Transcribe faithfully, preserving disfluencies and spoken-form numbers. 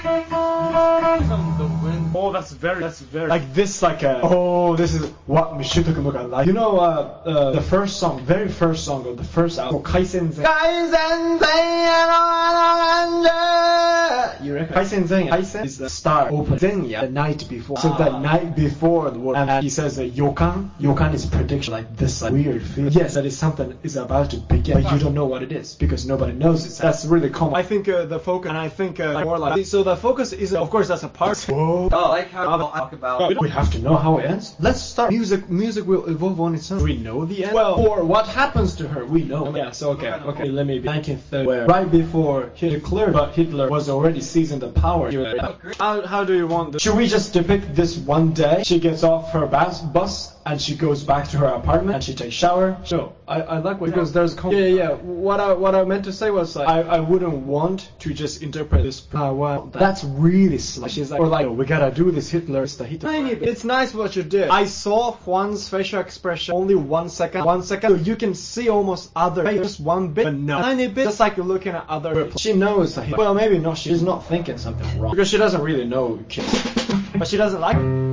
Oh, that's very, that's very, like this, like a, oh, this is what Michito Kamuka like. You know, uh, uh, the first song, very first song of the first album, Kaisenzen. You reckon? Kaisenzen, Kaisen is the star open Zenya the night before. So the night before the war, and he says uh, Yokan, Yokan is prediction, like this like, weird feeling. Yes, that is something is about to begin, but you don't know what it is because nobody knows it. That's really common. I think uh, the focus, and I think uh, more like, so the focus is, of course, that's a part. Whoa. Oh, I like how I talk about. We have to know how it ends. Let's start. Music, music will evolve on its own. We know the end. Well, or what happens to her, we know. Yeah. So okay, okay. Let me be nineteen thirty, where right before Hitler, but Hitler was already seizing the power. How, how do you want this? Should we just depict this one day? She gets off her bus, bus and she goes back to her apartment and she takes shower. So I, I like what because there's com- yeah yeah. What I what I meant to say was like, I I wouldn't want to just interpret this. Uh, well, that's really slight. She's like, or like, oh, we gotta do this. Hitler is the Hitler. It's nice what you did. I saw Juan's facial expression only one second, one second. So you can see almost other, just one bit, but no, tiny bit. Just like you're looking at other. She knows that. Well, maybe not. She's not thinking something wrong because she doesn't really know kids, but she doesn't like.